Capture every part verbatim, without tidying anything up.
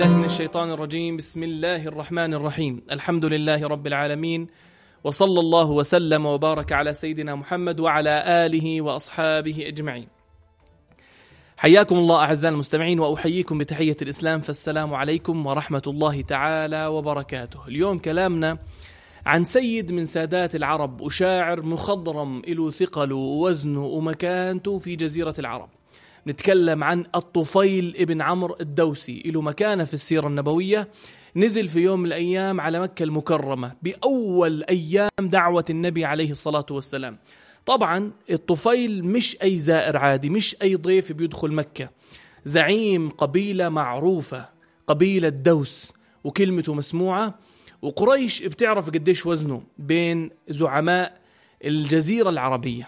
من الشيطان الرجيم. بسم الله الرحمن الرحيم. الحمد لله رب العالمين، وصلى الله وسلم وبارك على سيدنا محمد وعلى آله وأصحابه أجمعين. حياكم الله أعزائي المستمعين، وأحييكم بتحية الإسلام، فالسلام عليكم ورحمة الله تعالى وبركاته. اليوم كلامنا عن سيد من سادات العرب وشاعر مخضرم له ثقله ووزنه ومكانته في جزيرة العرب. نتكلم عن الطفيل ابن عمرو الدوسي، له مكانة في السيرة النبوية. نزل في يوم من الأيام على مكة المكرمة بأول أيام دعوة النبي عليه الصلاة والسلام. طبعا الطفيل مش أي زائر عادي، مش أي ضيف بيدخل مكة، زعيم قبيلة معروفة، قبيلة دوس، وكلمته مسموعة، وقريش بتعرف قديش وزنه بين زعماء الجزيرة العربية.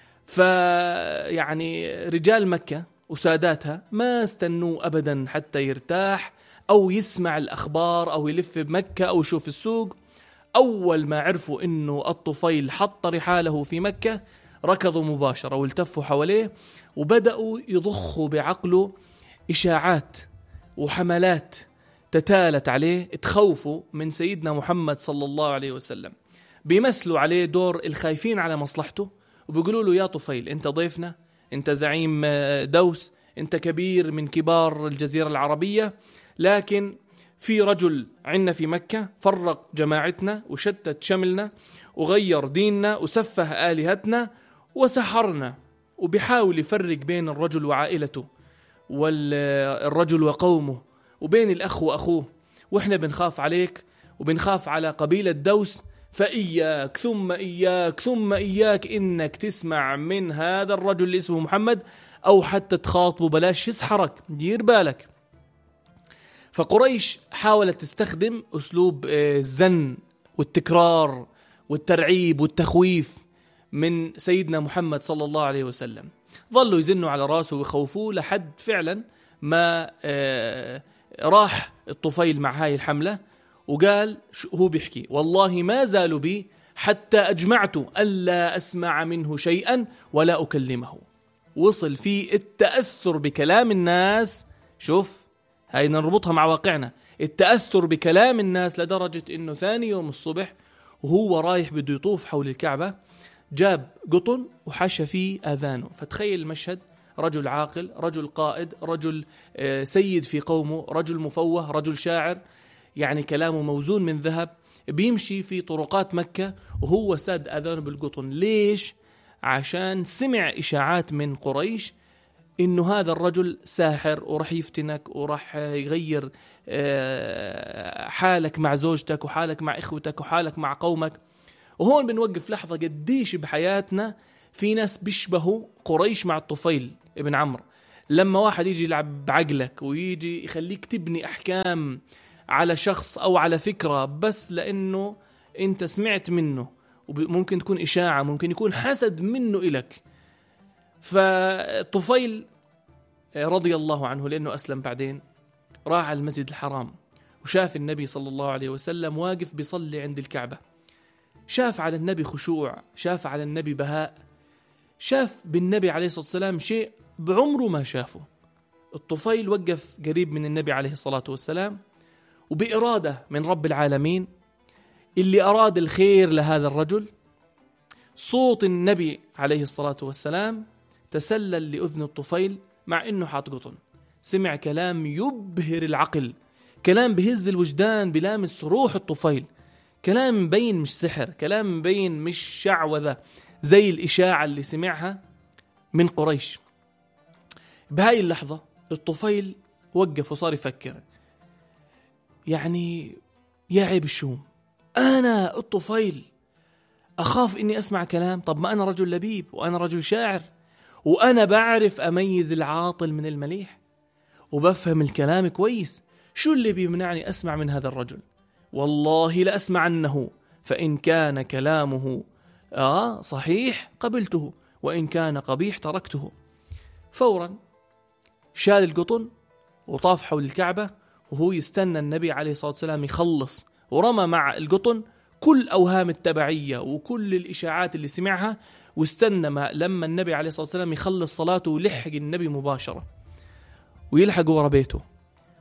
فيعني رجال مكة وساداتها ما استنوا أبدا حتى يرتاح أو يسمع الأخبار أو يلف بمكة أو يشوف السوق. أول ما عرفوا إنه الطفيل حط رحاله في مكة ركضوا مباشرة والتفوا حواليه، وبدأوا يضخوا بعقله إشاعات وحملات تتالت عليه، تخوفوا من سيدنا محمد صلى الله عليه وسلم. بيمثلوا عليه دور الخايفين على مصلحته، وبيقولوا له: يا طفيل، انت ضيفنا، انت زعيم دوس، انت كبير من كبار الجزيرة العربية، لكن في رجل عندنا في مكة فرق جماعتنا وشتت شملنا وغير ديننا وسفه آلهتنا وسحرنا، وبيحاول يفرق بين الرجل وعائلته والرجل وقومه وبين الأخ وأخوه، وإحنا بنخاف عليك وبنخاف على قبيلة دوس، فإياك ثم إياك ثم إياك إنك تسمع من هذا الرجل اللي اسمه محمد أو حتى تخاطبه، بلاش يسحرك، دير بالك. فقريش حاولت تستخدم أسلوب الزن والتكرار والترعيب والتخويف من سيدنا محمد صلى الله عليه وسلم. ظلوا يزنوا على راسه ويخوفوه لحد فعلا ما راح الطفيل مع هاي الحملة وقال، هو بيحكي: والله ما زالوا بي حتى أجمعت ألا أسمع منه شيئا ولا أكلمه. وصل في التأثر بكلام الناس، شوف هاي نربطها مع واقعنا، التأثر بكلام الناس لدرجة إنه ثاني يوم الصبح وهو رايح بده يطوف حول الكعبة جاب قطن وحشى فيه آذانه. فتخيل المشهد: رجل عاقل، رجل قائد، رجل سيد في قومه، رجل مفوه، رجل شاعر، يعني كلامه موزون من ذهب، بيمشي في طرقات مكة وهو ساد آذانه بالقطن. ليش؟ عشان سمع إشاعات من قريش إنه هذا الرجل ساحر ورح يفتنك ورح يغير حالك مع زوجتك وحالك مع إخوتك وحالك مع قومك. وهون بنوقف لحظة، قديش بحياتنا في ناس بيشبهوا قريش مع الطفيل ابن عمرو. لما واحد يجي يلعب بعقلك ويجي يخليك تبني أحكام على شخص أو على فكرة بس لأنه أنت سمعت منه، وممكن تكون إشاعة، ممكن يكون حسد منه إلك. فالطفيل رضي الله عنه لأنه أسلم بعدين راح على المسجد الحرام وشاف النبي صلى الله عليه وسلم واقف بيصلي عند الكعبة. شاف على النبي خشوع، شاف على النبي بهاء، شاف بالنبي عليه الصلاة والسلام شيء بعمره ما شافه. الطفيل وقف قريب من النبي عليه الصلاة والسلام، وبإرادة من رب العالمين اللي أراد الخير لهذا الرجل، صوت النبي عليه الصلاة والسلام تسلل لأذن الطفيل مع إنه حاط قطن. سمع كلام يبهر العقل، كلام بهز الوجدان، بلامس روح الطفيل، كلام مبين مش سحر، كلام مبين مش شعوذة زي الإشاعة اللي سمعها من قريش. بهاي اللحظة الطفيل وقف وصار يفكر، يعني يا عيب الشوم، أنا الطفيل أخاف إني أسمع كلام؟ طب ما أنا رجل لبيب وأنا رجل شاعر وأنا بعرف أميز العاطل من المليح وبفهم الكلام كويس، شو اللي بيمنعني أسمع من هذا الرجل؟ والله لأسمعنه، فإن كان كلامه آه صحيح قبلته، وإن كان قبيح تركته. فورا شال القطن وطاف حول الكعبة وهو يستنى النبي عليه الصلاة والسلام يخلص، ورمى مع القطن كل أوهام التبعية وكل الإشاعات اللي سمعها، واستنى ما لما النبي عليه الصلاة والسلام يخلص صلاته ويلحق النبي مباشرة ويلحق ورا بيته.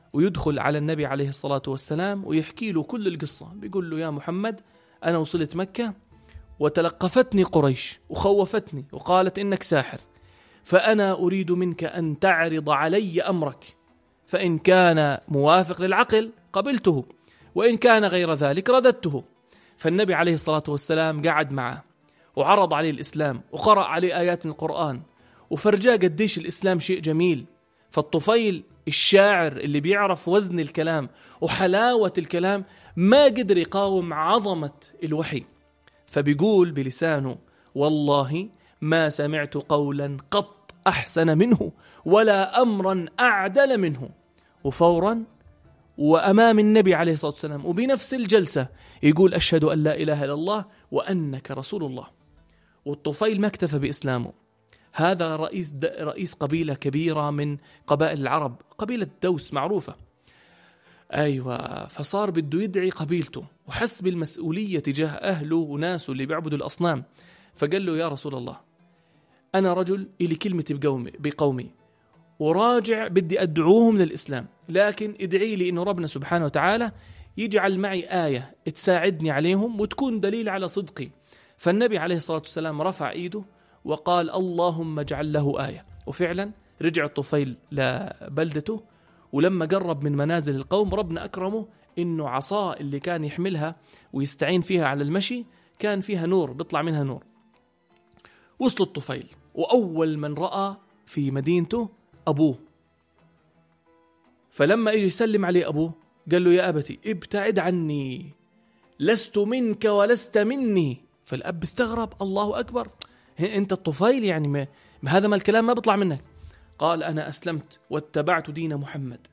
ويدخل على النبي عليه الصلاة والسلام ويحكي له كل القصة. بيقول له: يا محمد، أنا وصلت مكة وتلقفتني قريش وخوفتني وقالت إنك ساحر، فأنا أريد منك أن تعرض علي أمرك، فإن كان موافق للعقل قبلته، وإن كان غير ذلك رددته. فالنبي عليه الصلاة والسلام قعد معه وعرض عليه الإسلام وقرأ عليه آيات من القرآن وفرجاه قديش الإسلام شيء جميل. فالطفيل الشاعر اللي بيعرف وزن الكلام وحلاوة الكلام ما قدر يقاوم عظمة الوحي، فبيقول بلسانه: والله ما سمعت قولا قط أحسن منه ولا أمرا أعدل منه. وفورا وأمام النبي عليه الصلاة والسلام وبنفس الجلسة يقول: أشهد أن لا إله إلا الله وأنك رسول الله. والطفيل ما اكتفى بإسلامه، هذا رئيس رئيس قبيلة كبيرة من قبائل العرب، قبيلة دوس معروفة. أيوة، فصار بده يدعي قبيلته وحس بالمسؤولية تجاه أهله وناسه اللي بيعبدوا الأصنام. فقال له: يا رسول الله، أنا رجل إلي كلمتي بقومي, بقومي وراجع بدي أدعوهم للإسلام، لكن ادعي لي إنه ربنا سبحانه وتعالى يجعل معي آية تساعدني عليهم وتكون دليل على صدقي. فالنبي عليه الصلاة والسلام رفع إيده وقال: اللهم اجعل له آية. وفعلا رجع الطفيل لبلدته، ولما قرب من منازل القوم ربنا أكرمه إنه عصاه اللي كان يحملها ويستعين فيها على المشي كان فيها نور، بيطلع منها نور. وصل الطفيل وأول من رأى في مدينته أبوه، فلما إجي يسلم عليه أبوه قال له: يا أبتي ابتعد عني، لست منك ولست مني. فالأب استغرب: الله أكبر، أنت الطفيل يعني ما هذا ما الكلام ما بيطلع منك. قال: أنا أسلمت واتبعت دين محمد،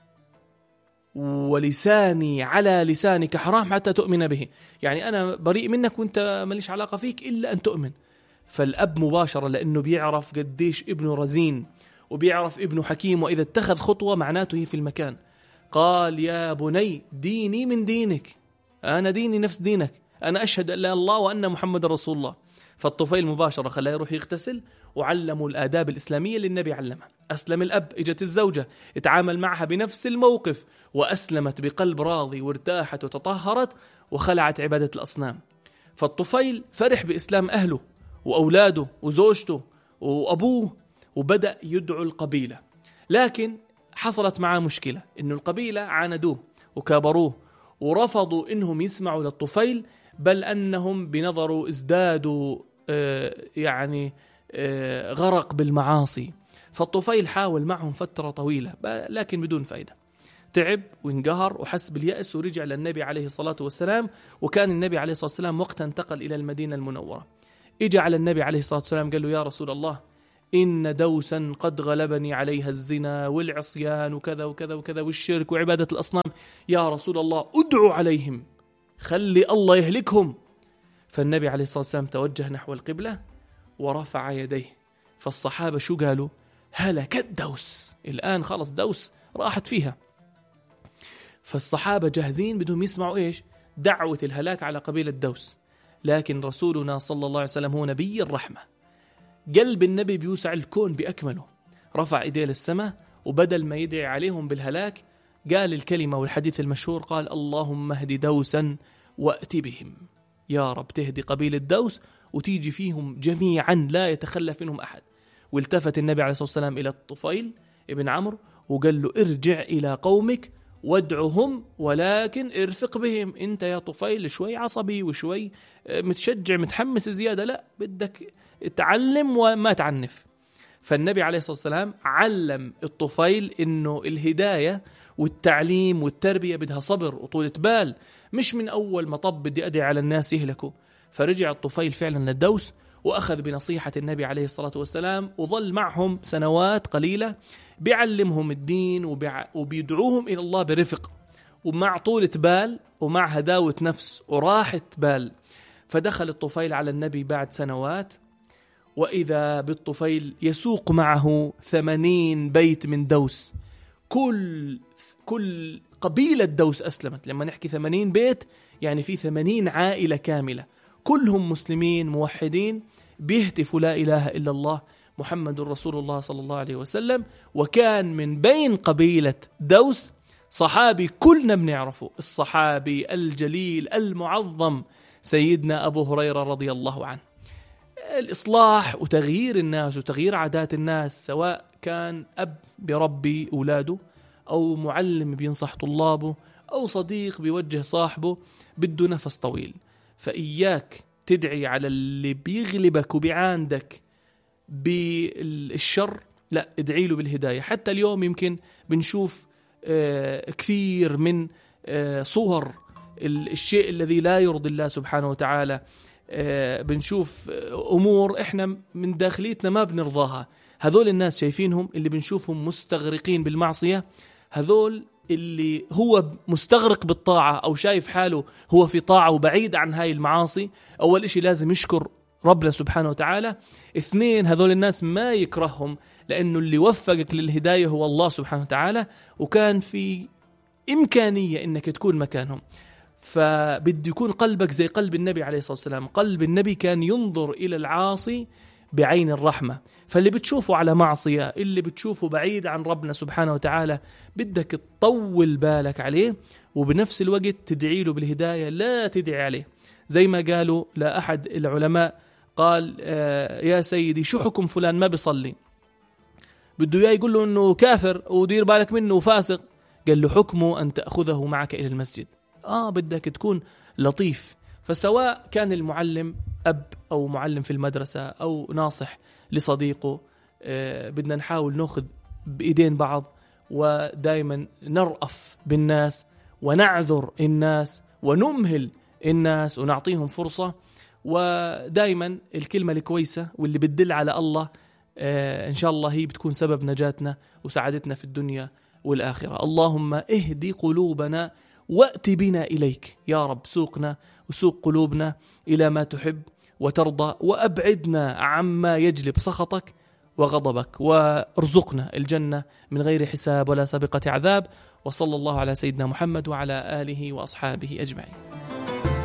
ولساني على لسانك حرام حتى تؤمن به، يعني أنا بريء منك وأنت ماليش علاقة فيك إلا أن تؤمن. فالأب مباشرة لأنه بيعرف قديش ابنه رزين وبيعرف ابنه حكيم، وإذا اتخذ خطوة معناته هي في المكان. قال: يا بني ديني من دينك، أنا ديني نفس دينك، أنا أشهد أن لا الله وأن محمد رسول الله. فالطفيل مباشرة خلاه يروح يغتسل وعلموا الآداب الإسلامية اللي النبي علمها. أسلم الأب، إجت الزوجة اتعامل معها بنفس الموقف وأسلمت بقلب راضي وارتاحت وتطهرت وخلعت عبادة الأصنام. فالطفيل فرح بإسلام أهله وأولاده وزوجته وأبوه وبدأ يدعو القبيلة، لكن حصلت معه مشكلة، إنه القبيلة عاندوه وكابروه ورفضوا إنهم يسمعوا للطفيل، بل أنهم بنظروا ازدادوا آه يعني آه غرق بالمعاصي. فالطفيل حاول معهم فترة طويلة لكن بدون فائدة، تعب وانقهر وحس باليأس ورجع للنبي عليه الصلاة والسلام. وكان النبي عليه الصلاة والسلام وقتها انتقل إلى المدينة المنورة. إجا على النبي عليه الصلاة والسلام قال له: يا رسول الله، إن دوسا قد غلبني عليها الزنا والعصيان وكذا وكذا وكذا والشرك وعبادة الأصنام، يا رسول الله أدعو عليهم، خلي الله يهلكهم. فالنبي عليه الصلاة والسلام توجه نحو القبلة ورفع يديه. فالصحابة شو قالوا؟ هلكت دوس، الآن خلص دوس راحت فيها. فالصحابة جاهزين بدهم يسمعوا إيش؟ دعوة الهلاك على قبيلة دوس. لكن رسولنا صلى الله عليه وسلم هو نبي الرحمة، قلب النبي بيوسع الكون بأكمله، رفع إيديه للسماء وبدل ما يدعي عليهم بالهلاك قال الكلمة والحديث المشهور، قال: اللهم اهد دوسا وأت بهم، يا رب تهدي قبيلة دوس وتيجي فيهم جميعا لا يتخلف منهم أحد. والتفت النبي عليه الصلاة والسلام إلى الطفيل ابن عمرو وقال له: ارجع إلى قومك وادعهم ولكن ارفق بهم، انت يا طفيل شوي عصبي وشوي متشجع متحمس زيادة، لا بدك تعلم وما تعنف. فالنبي عليه الصلاة والسلام علم الطفيل انه الهداية والتعليم والتربية بدها صبر وطولة بال، مش من اول ما طب بدي ادعي على الناس يهلكوا. فرجع الطفيل فعلا للدوس وأخذ بنصيحة النبي عليه الصلاة والسلام وظل معهم سنوات قليلة بيعلمهم الدين وبيع... وبيدعوهم إلى الله برفق ومع طولة بال ومع هداوة نفس وراحة بال. فدخل الطفيل على النبي بعد سنوات، وإذا بالطفيل يسوق معه ثمانين بيت من دوس، كل كل قبيلة دوس أسلمت. لما نحكي ثمانين بيت يعني في ثمانين عائلة كاملة كلهم مسلمين موحدين بيهتفوا لا إله إلا الله محمد رسول الله صلى الله عليه وسلم. وكان من بين قبيلة دوس صحابي كلنا بنعرفه، الصحابي الجليل المعظم سيدنا أبو هريرة رضي الله عنه. الإصلاح وتغيير الناس وتغيير عادات الناس، سواء كان أب بربي أولاده، أو معلم بينصح طلابه، أو صديق بيوجه صاحبه، بده نفس طويل. فإياك تدعي على اللي بيغلبك وبيعاندك بالشر، لا، ادعي له بالهداية. حتى اليوم يمكن بنشوف آه كثير من آه صور الشيء الذي لا يرضي الله سبحانه وتعالى. آه بنشوف أمور إحنا من داخليتنا ما بنرضاها. هذول الناس شايفينهم اللي بنشوفهم مستغرقين بالمعصية، هذول اللي هو مستغرق بالطاعة أو شايف حاله هو في طاعة وبعيد عن هاي المعاصي، أول إشي لازم يشكر ربنا سبحانه وتعالى. اثنين، هذول الناس ما يكرههم، لأنه اللي وفقك للهداية هو الله سبحانه وتعالى، وكان في إمكانية إنك تكون مكانهم. فبدي يكون قلبك زي قلب النبي عليه الصلاة والسلام. قلب النبي كان ينظر إلى العاصي بعين الرحمة. فاللي بتشوفه على معصية، اللي بتشوفه بعيد عن ربنا سبحانه وتعالى، بدك تطول بالك عليه، وبنفس الوقت تدعي له بالهداية، لا تدعي عليه. زي ما قالوا لأحد العلماء، قال آه يا سيدي شو حكم فلان ما بيصلي؟ بده إياه يقول له إنه كافر ودير بالك منه وفاسق. قال له حكمه أن تأخذه معك إلى المسجد. آه بدك تكون لطيف. فسواء كان المعلم أب أو معلم في المدرسة أو ناصح لصديقه، آه بدنا نحاول نأخذ بإيدين بعض، ودائما نرأف بالناس ونعذر الناس ونمهل الناس ونعطيهم فرصة. ودائما الكلمة الكويسة واللي بتدل على الله آه إن شاء الله هي بتكون سبب نجاتنا وسعادتنا في الدنيا والآخرة. اللهم اهدي قلوبنا وأت بنا إليك يا رب. سوقنا وسوق قلوبنا إلى ما تحب وترضى، وأبعدنا عما يجلب سخطك وغضبك، وارزقنا الجنة من غير حساب ولا سابقة عذاب. وصلى الله على سيدنا محمد وعلى آله وأصحابه أجمعين.